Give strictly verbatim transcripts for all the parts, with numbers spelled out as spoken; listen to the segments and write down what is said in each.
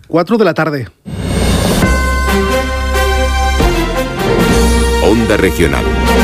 cuatro de la tarde. Onda Regional.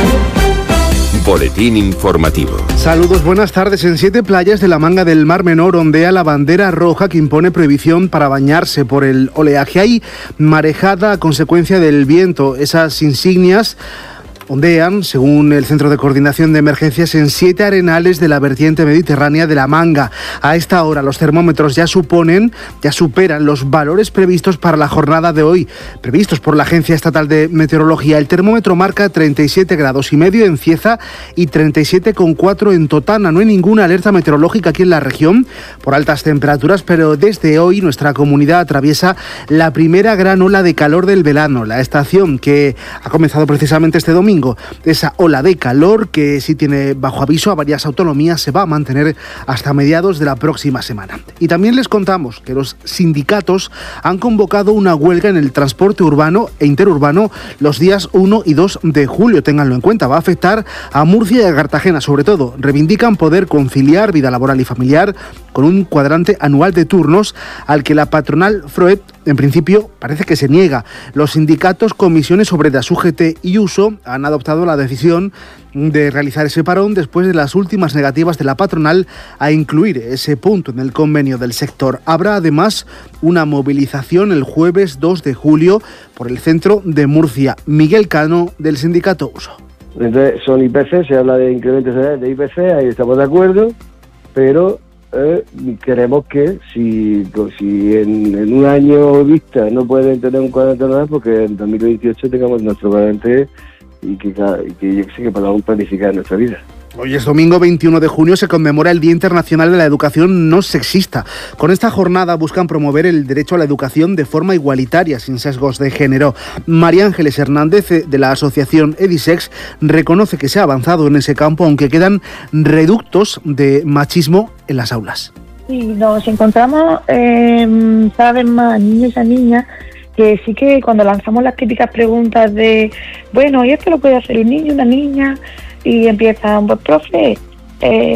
Boletín informativo. Saludos, buenas tardes. En siete playas de la Manga del Mar Menor ondea la bandera roja que impone prohibición para bañarse por el oleaje. Hay marejada a consecuencia del viento. Esas insignias ondean, según el Centro de Coordinación de Emergencias, en siete arenales de la vertiente mediterránea de la Manga. A esta hora los termómetros ya suponen, ya superan los valores previstos para la jornada de hoy, previstos por la Agencia Estatal de Meteorología. El termómetro marca treinta y siete grados y medio en Cieza y treinta y siete coma cuatro en Totana. No hay ninguna alerta meteorológica aquí en la región por altas temperaturas, pero desde hoy nuestra comunidad atraviesa la primera gran ola de calor del verano. La estación que ha comenzado precisamente este domingo, esa ola de calor que sí tiene bajo aviso a varias autonomías, se va a mantener hasta mediados de la próxima semana. Y también les contamos que los sindicatos han convocado una huelga en el transporte urbano e interurbano los días uno y dos de julio. Ténganlo en cuenta, va a afectar a Murcia y a Cartagena sobre todo. Reivindican poder conciliar vida laboral y familiar con un cuadrante anual de turnos al que la patronal Froep en principio parece que se niega. Los sindicatos, comisiones obreras, U G T y Uso han adoptado la decisión de realizar ese parón después de las últimas negativas de la patronal a incluir ese punto en el convenio del sector. Habrá además una movilización el jueves dos de julio por el centro de Murcia. Miguel Cano, del sindicato Uso. Entonces son I P C, se habla de incrementos de I P C, ahí estamos de acuerdo, pero eh, queremos que si, si en, en un año vista no pueden tener un cuadrante anual, porque en dos mil veintiocho tengamos nuestro cuadrante y que, y que yo sé que podamos planificar nuestra vida. Hoy es domingo veintiuno de junio, se conmemora el Día Internacional de la Educación No Sexista. Con esta jornada buscan promover el derecho a la educación de forma igualitaria, sin sesgos de género. María Ángeles Hernández, de la asociación Edisex, reconoce que se ha avanzado en ese campo, aunque quedan reductos de machismo en las aulas. Y nos encontramos eh, cada vez más niños y niñas que sí que cuando lanzamos las típicas preguntas de, bueno, ¿y esto lo puede hacer un niño, una niña? Y empiezan, pues profe, eh,